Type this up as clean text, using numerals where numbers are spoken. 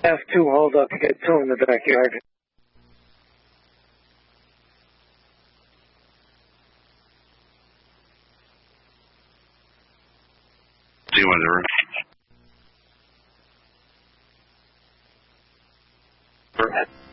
F2 hold up to get two in the backyard. See you in the room.